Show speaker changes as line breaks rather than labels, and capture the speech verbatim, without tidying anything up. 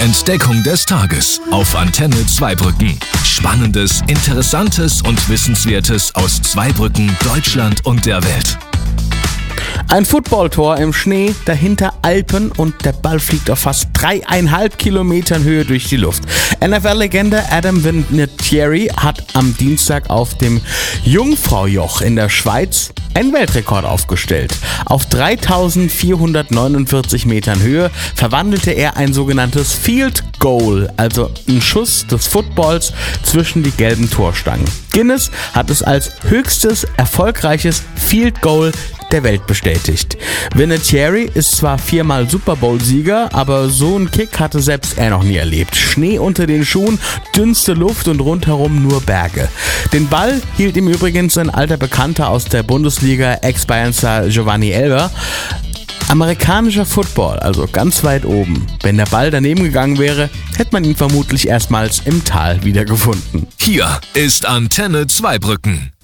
Entdeckung des Tages auf Antenne Zweibrücken. Spannendes, Interessantes und Wissenswertes aus Zweibrücken, Deutschland und der Welt.
Ein Footballtor im Schnee, dahinter Alpen und der Ball fliegt auf fast dreieinhalb Kilometern Höhe durch die Luft. N F L-Legende Adam Vinatieri hat am Dienstag auf dem Jungfraujoch in der Schweiz einen Weltrekord aufgestellt. Auf dreitausendvierhundertneunundvierzig Metern Höhe verwandelte er ein sogenanntes Field Goal, also einen Schuss des Footballs zwischen die gelben Torstangen. Guinness hat es als höchstes erfolgreiches Field Goal der Welt bestätigt. Vinatieri ist zwar viermal Super Bowl-Sieger, aber so einen Kick hatte selbst er noch nie erlebt. Schnee unter den Schuhen, dünnste Luft und rundherum nur Berge. Den Ball hielt ihm übrigens ein alter Bekannter aus der Bundesliga, Ex-Bayern-Star Giovanni Elber. Amerikanischer Football, also ganz weit oben. Wenn der Ball daneben gegangen wäre, hätte man ihn vermutlich erstmals im Tal wiedergefunden.
Hier ist Antenne Zweibrücken.